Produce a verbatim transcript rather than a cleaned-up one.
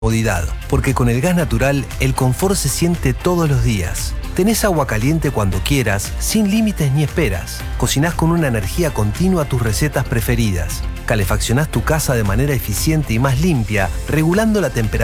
comodidad, porque con el gas natural el confort se siente todos los días. Tenés agua caliente cuando quieras, sin límites ni esperas. Cocinás con una energía continua tus recetas preferidas. Calefaccionás tu casa de manera eficiente y más limpia, regulando la temperatura